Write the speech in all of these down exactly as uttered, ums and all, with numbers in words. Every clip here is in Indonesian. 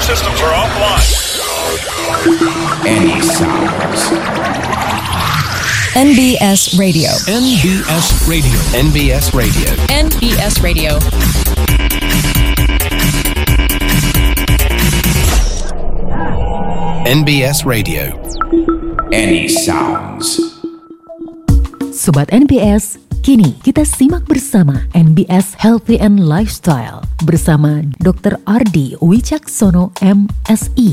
systems are offline. Any sounds. N B S Radio. N B S Radio. N B S Radio. N B S Radio. N B S Radio. Any sounds. Sobat N B S, kini kita simak bersama N B S Healthy and Lifestyle bersama dokter Ardi Wicaksono M Si.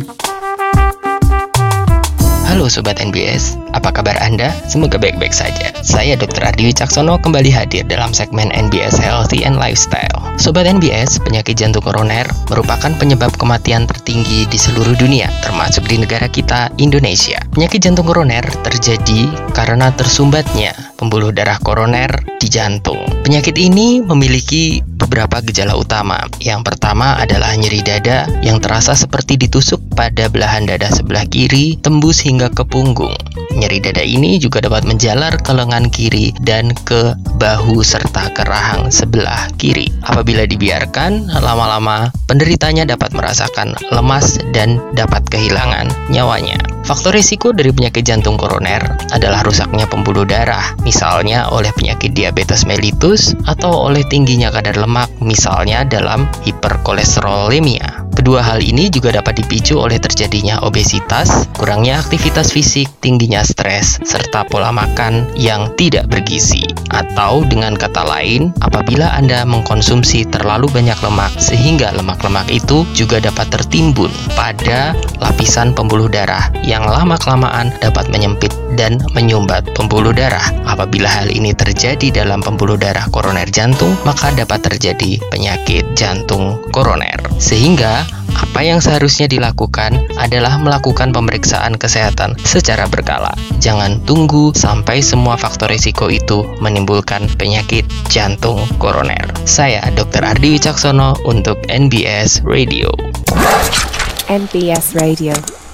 Halo Sobat N B S, apa kabar Anda? Semoga baik-baik saja. Saya dokter Ardi Wicaksono kembali hadir dalam segmen N B S Healthy and Lifestyle. Sobat N B S, penyakit jantung koroner merupakan penyebab kematian tertinggi di seluruh dunia, termasuk di negara kita, Indonesia. Penyakit jantung koroner terjadi karena tersumbatnya pembuluh darah koroner di jantung. Penyakit ini memiliki beberapa gejala utama. Yang pertama adalah nyeri dada yang terasa seperti ditusuk pada belahan dada sebelah kiri, tembus hingga ke punggung. Nyeri dada ini juga dapat menjalar ke lengan kiri dan ke bahu serta ke rahang sebelah kiri. Apabila dibiarkan, lama-lama penderitanya dapat merasakan lemas dan dapat kehilangan nyawanya. Faktor risiko dari penyakit jantung koroner adalah rusaknya pembuluh darah, misalnya oleh penyakit diabetes mellitus atau oleh tingginya kadar lemak, misalnya dalam hiperkolesterolemia. Kedua hal ini juga dapat dipicu oleh terjadinya obesitas, kurangnya aktivitas fisik, tingginya stres, serta pola makan yang tidak bergizi. Atau dengan kata lain, apabila Anda mengkonsumsi terlalu banyak lemak sehingga lemak-lemak itu juga dapat tertimbun pada lapisan pembuluh darah yang lama-kelamaan dapat menyempit dan menyumbat pembuluh darah. Apabila hal ini terjadi dalam pembuluh darah koroner jantung, maka dapat terjadi penyakit jantung koroner. Sehingga apa yang seharusnya dilakukan adalah melakukan pemeriksaan kesehatan secara berkala. Jangan tunggu sampai semua faktor risiko itu menimbulkan penyakit jantung koroner. Saya dokter Ardi Wicaksono untuk N B S Radio. N B S Radio.